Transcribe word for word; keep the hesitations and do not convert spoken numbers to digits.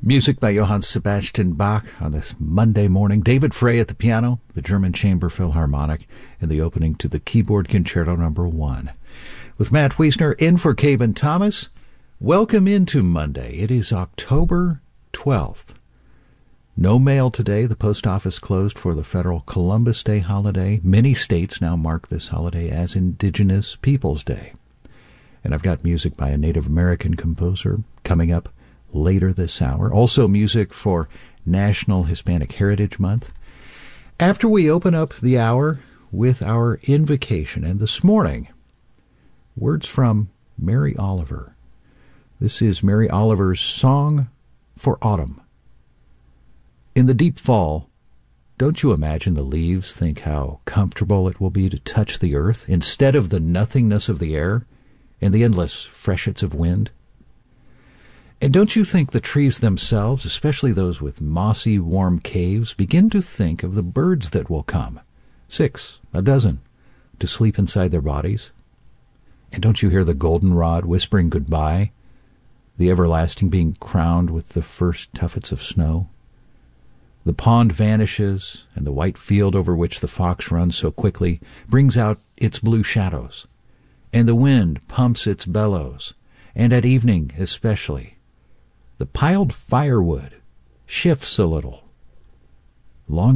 Music by Johann Sebastian Bach on this Monday morning. David Frey at the piano, the German Chamber Philharmonic, in the opening to the Keyboard Concerto number one. With Matt Wiesner in for Caben Thomas, welcome into Monday. It is October twelfth. No mail today. The post office closed for the federal Columbus Day holiday. Many states now mark this holiday as Indigenous Peoples Day. And I've got music by a Native American composer coming up later this hour. Also music for National Hispanic Heritage Month. After we open up the hour with our invocation, and this morning, words from Mary Oliver. This is Mary Oliver's Song for Autumn. In the deep fall, don't you imagine the leaves think how comfortable it will be to touch the earth instead of the nothingness of the air and the endless freshets of wind? And don't you think the trees themselves, especially those with mossy, warm caves, begin to think of the birds that will come, six, a dozen, to sleep inside their bodies? And don't you hear the goldenrod whispering goodbye, the everlasting being crowned with the first tuffets of snow? The pond vanishes, and the white field over which the fox runs so quickly brings out its blue shadows, and the wind pumps its bellows, and at evening especially, the piled firewood shifts a little. Long